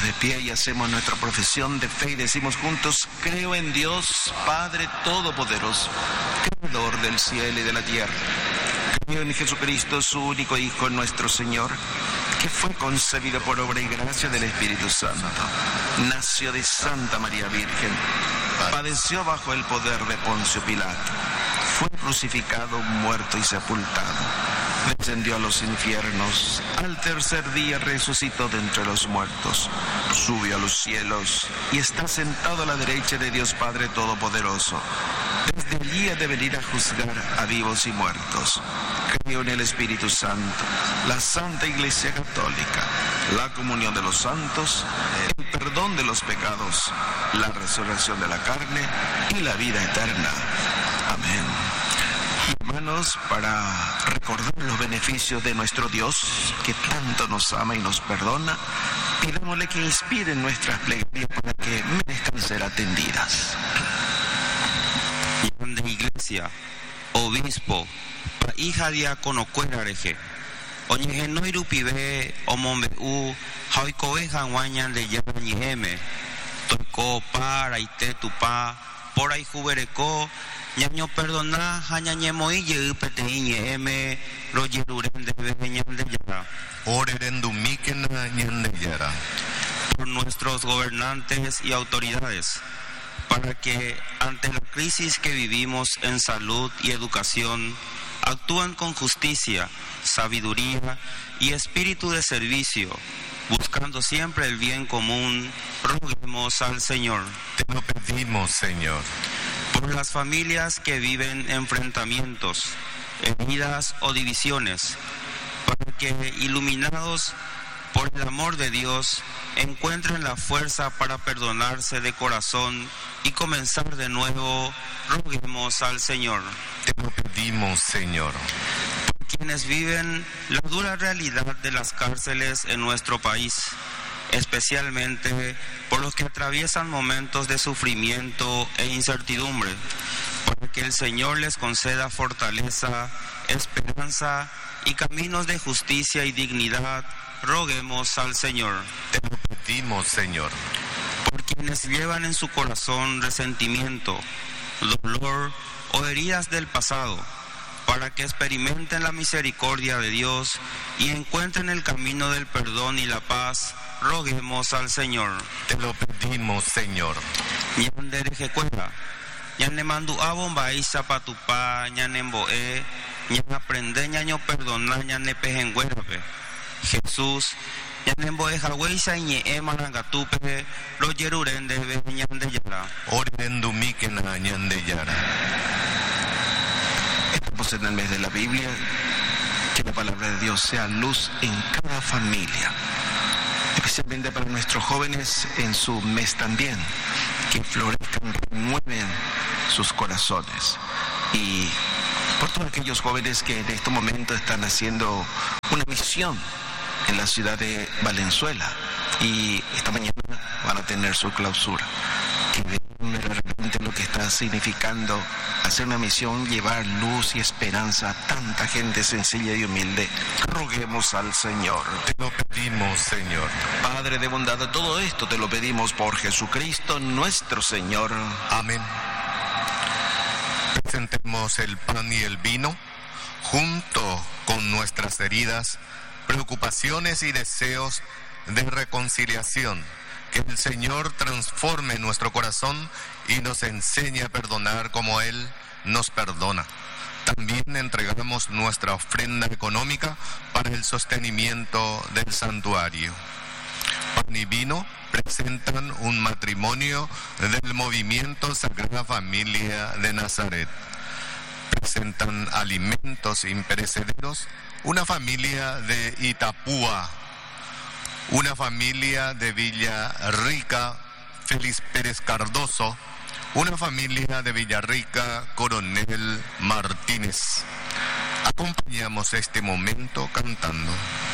de pie y hacemos nuestra profesión de fe y decimos juntos: creo en Dios, Padre Todopoderoso, Creador del cielo y de la tierra. Creo en Jesucristo, su único Hijo, nuestro Señor, que fue concebido por obra y gracia del Espíritu Santo. Nació de Santa María Virgen, padeció bajo el poder de Poncio Pilato, fue crucificado, muerto y sepultado. Descendió a los infiernos, al tercer día resucitó de entre los muertos, subió a los cielos y está sentado a la derecha de Dios Padre Todopoderoso. Desde allí ha de venir a juzgar a vivos y muertos. Creo en el Espíritu Santo, la Santa Iglesia Católica, la comunión de los santos, el perdón de los pecados, la resurrección de la carne y la vida eterna. Amén. Hermanos, para recordar los beneficios de nuestro Dios, que tanto nos ama y nos perdona, pidámosle que inspire nuestras plegarias para que merezcan ser atendidas. De iglesia, obispo, hija diácono cuerareje, oñeje no irupibe, omombe jaikobe janguañan de yañiheme, toico para ite tupa, por ahí jubereco, ñaño perdona, jañañemoi yeupeteiñeme, royeruren de beñan de yara. Orerendumikena ñan de yara. Por nuestros gobernantes y autoridades, para que ante la crisis que vivimos en salud y educación, actúan con justicia, sabiduría y espíritu de servicio, buscando siempre el bien común, roguemos al Señor. Te lo pedimos, Señor. Por las familias que viven enfrentamientos, heridas o divisiones, para que, iluminados por el amor de Dios, encuentren la fuerza para perdonarse de corazón y comenzar de nuevo, roguemos al Señor. Te lo pedimos, Señor. Por quienes viven la dura realidad de las cárceles en nuestro país, especialmente por los que atraviesan momentos de sufrimiento e incertidumbre, para que el Señor les conceda fortaleza, esperanza y caminos de justicia y dignidad, roguemos al Señor. Te lo pedimos, Señor. Por quienes llevan en su corazón resentimiento, dolor o heridas del pasado, para que experimenten la misericordia de Dios y encuentren el camino del perdón y la paz, roguemos al Señor. Te lo pedimos, Señor. Ñanderejecuela, ñanemandu abombai zapatupa, ñanemboe, ñanaprende ñaño perdona, ñanepejenguerape. Jesús, ñanemboe jaweisa ñe manangatupe, lo yeruren de beñan de yara. Orendumikena ñan de yara. Estamos en el mes de la Biblia, que la palabra de Dios sea luz en cada familia, especialmente para nuestros jóvenes en su mes también, que florezcan, renueven sus corazones. Y por todos aquellos jóvenes que en este momento están haciendo una misión en la ciudad de Valenzuela y esta mañana van a tener su clausura, que vean verdaderamente lo que está significando hacer una misión, llevar luz y esperanza a tanta gente sencilla y humilde. Roguemos al Señor. Te lo pedimos, Señor. Padre de bondad, todo esto te lo pedimos por Jesucristo nuestro Señor. Amén. Presentemos el pan y el vino junto con nuestras heridas, preocupaciones y deseos de reconciliación. Que el Señor transforme nuestro corazón y nos enseñe a perdonar como Él nos perdona. También entregamos nuestra ofrenda económica para el sostenimiento del santuario. Pan y vino presentan un matrimonio del movimiento Sagrada Familia de Nazaret. Presentan alimentos imperecederos, una familia de Itapúa, una familia de Villarrica, Félix Pérez Cardoso, una familia de Villarrica, Coronel Martínez. Acompañamos este momento cantando.